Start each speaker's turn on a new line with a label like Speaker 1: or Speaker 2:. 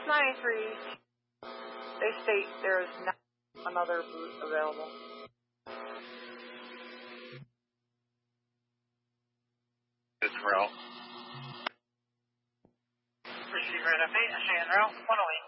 Speaker 1: 693. They state there is not another boot available.
Speaker 2: This route.
Speaker 3: Receiver at F8, Cheyenne route 108.